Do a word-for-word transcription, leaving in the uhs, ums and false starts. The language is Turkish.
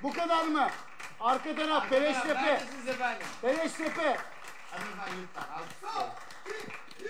Bu kadar mı? Arka taraf Beleştepe. Neredesiniz efendim? Beleştepe.